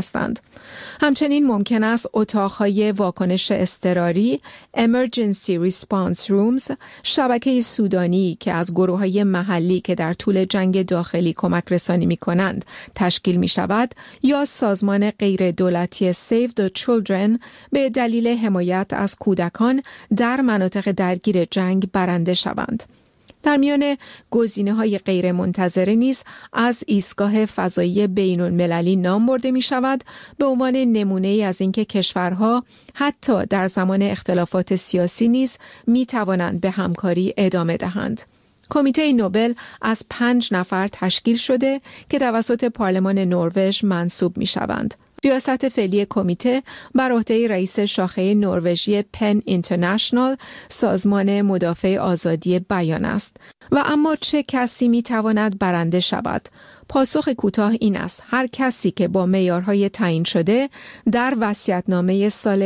هستند. همچنین ممکن است اتاقهای واکنش اضطراری Emergency Response Rooms، شبکه سودانی که از گروه‌های محلی که در طول جنگ داخلی کمک رسانی می‌کنند تشکیل می‌شود، یا سازمان غیر دولتی Save the Children به دلیل حمایت از کودکان در مناطق درگیر جنگ برنده شوند. در میان گزینه‌های غیر منتظره نیز از ایستگاه فضایی بین‌المللی نام برده می‌شود به عنوان نمونه‌ای از اینکه کشورها حتی در زمان اختلافات سیاسی نیز می‌توانند به همکاری ادامه دهند. کمیته نوبل از 5 نفر تشکیل شده که توسط پارلمان نروژ منصوب می‌شوند. ریاست فعلی کمیته بر عهده رئیس شاخه نروژی پن اینترنشنال، سازمان مدافع آزادی بیان است. و اما چه کسی میتواند برنده شود؟ پاسخ کوتاه این است: هر کسی که با معیارهای تعیین شده در وصیت‌نامه سال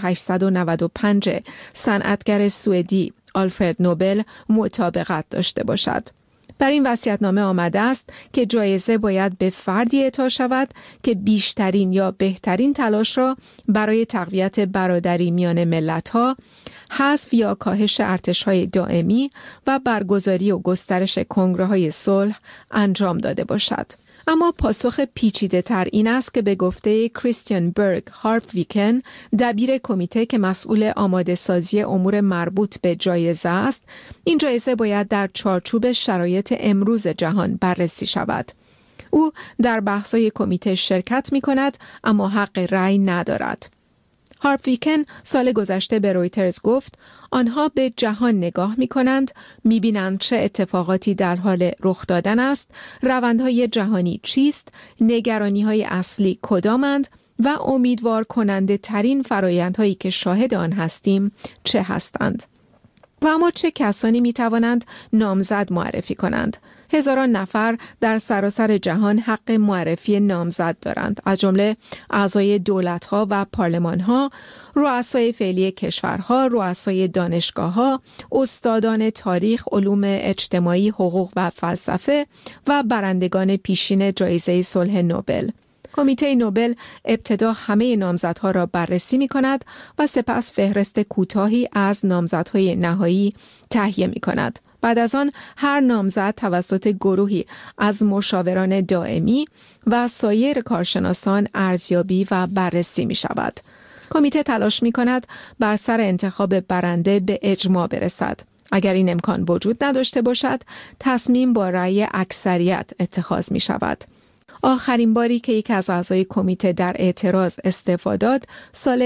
1895 صنعتگر سوئدی آلفرد نوبل مطابقت داشته باشد. در این وصیت‌نامه آمده است که جایزه باید به فردی اعطا شود که بیشترین یا بهترین تلاش را برای تقویت برادری میان ملت‌ها، حذف یا کاهش ارتش‌های دائمی و برگزاری و گسترش کنگره‌های صلح انجام داده باشد. اما پاسخ پیچیده تر این است که به گفته کریستیان برگ هارپویکن، دبیر کمیته که مسئول آماده سازی امور مربوط به جایزه است، این جایزه باید در چارچوب شرایط امروز جهان بررسی شود. او در بحث‌های کمیته شرکت می‌کند اما حق رأی ندارد. هارپویکن سال گذشته به رویترز گفت آنها به جهان نگاه می کنند، می بینند چه اتفاقاتی در حال رخ دادن است، روندهای جهانی چیست، نگرانی‌های اصلی کدامند و امیدوار کننده ترین فرایندهایی که شاهد آن هستیم چه هستند. و اما چه کسانی می توانند نامزد معرفی کنند؟ هزاران نفر در سراسر جهان حق معرفی نامزد دارند، از جمله اعضای دولت‌ها و پارلمان‌ها، رؤسای فعلی کشورها، رؤسای دانشگاه‌ها، استادان تاریخ، علوم اجتماعی، حقوق و فلسفه و برندگان پیشین جایزه صلح نوبل. کمیته نوبل ابتدا همه نامزدها را بررسی می کند و سپس فهرست کوتاهی از نامزدهای نهایی تهیه می کند. بعد از آن هر نامزد توسط گروهی از مشاوران دائمی و سایر کارشناسان ارزیابی و بررسی می شود. کمیته تلاش می کند بر سر انتخاب برنده به اجماع برسد. اگر این امکان وجود نداشته باشد، تصمیم با رأی اکثریت اتخاذ می شود. آخرین باری که یک از اعضای کمیته در اعتراض استعفا داد سال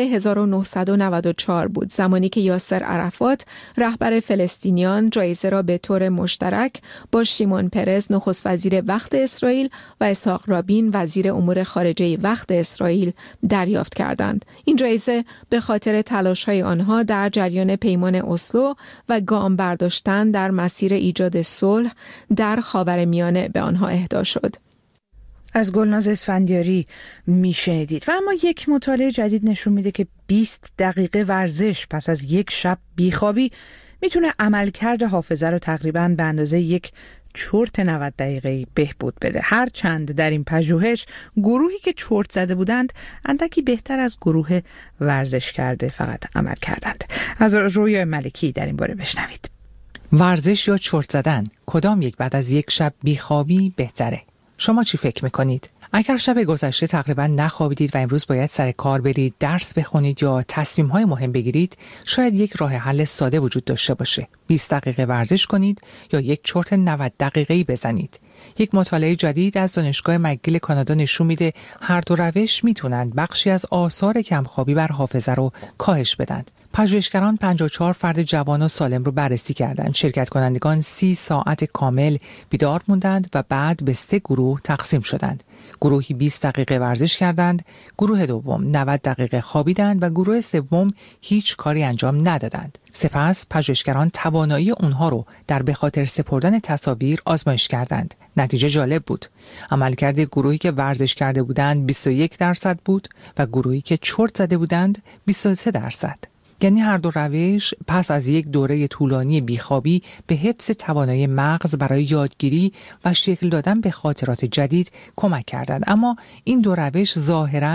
1994 بود، زمانی که یاسر عرفات رهبر فلسطینیان جایزه را به طور مشترک با شیمون پرز نخست وزیر وقت اسرائیل و اسحاق رابین وزیر امور خارجه وقت اسرائیل دریافت کردند. این جایزه به خاطر تلاش‌های آنها در جریان پیمان اسلو و گام برداشتن در مسیر ایجاد صلح در خاورمیانه به آنها اهدا شد. از گلناز اسفندیاری میشنیدید. و اما یک مطالعه جدید نشون میده که 20 دقیقه ورزش پس از یک شب بیخوابی میتونه عملکرد حافظه رو تقریباً به اندازه یک چرت 90 دقیقه‌ای بهبود بده. هرچند در این پژوهش گروهی که چرت زده بودند اندکی بهتر از گروه ورزش کرده فقط عمل کردند. از رویا ملکی در این باره بشنوید. ورزش یا چرت زدن، کدام یک بعد از یک شب بیخوابی بهتره؟ شما چی فکر میکنید؟ اگر شب گذشته تقریبا نخوابیدید و امروز باید سر کار برید، درس بخونید یا تصمیم‌های مهم بگیرید، شاید یک راه حل ساده وجود داشته باشه. 20 دقیقه ورزش کنید یا یک چرت 90 دقیقه‌ای بزنید. یک مطالعه جدید از دانشگاه مکگیل کانادا نشون میده هر دو روش میتونن بخشی از آثار کمخوابی بر حافظه رو کاهش بدن. پژوهشگران 54 فرد جوان و سالم رو بررسی کردند. شرکت کنندگان 30 ساعت کامل بیدار موندند و بعد به 3 گروه تقسیم شدند. گروهی 20 دقیقه ورزش کردند، گروه دوم 90 دقیقه خوابیدند و گروه سوم هیچ کاری انجام ندادند. سپس پژوهشگران توانایی اونها رو در به خاطر سپردن تصاویر آزمایش کردند. نتیجه جالب بود. عملکرد گروهی که ورزش کرده بودند 21% بود و گروهی که چرت زده بودند 23%. یعنی هر دو روش پس از یک دوره طولانی بیخوابی به حفظ توانایی مغز برای یادگیری و شکل دادن به خاطرات جدید کمک کردند. اما این دو روش ظاهراً